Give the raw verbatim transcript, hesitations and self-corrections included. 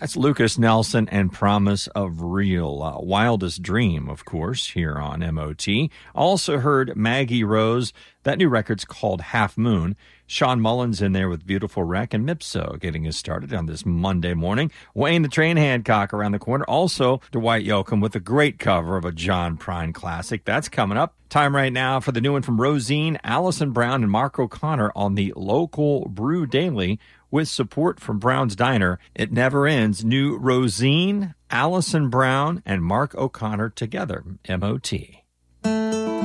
That's Lucas Nelson and Promise of Real. Uh, Wildest Dream, of course, here on M O T. Also heard Maggie Rose. That new record's called Half Moon. Sean Mullins in there with Beautiful Wreck, and Mipso getting us started on this Monday morning. Wayne the Train Hancock around the corner. Also, Dwight Yoakam with a great cover of a John Prine classic. That's coming up. Time right now for the new one from Rosine, Allison Brown, and Mark O'Connor on the Local Brew Daily with support from Brown's Diner. It never ends. New Rosine, Allison Brown, and Mark O'Connor together. M O T.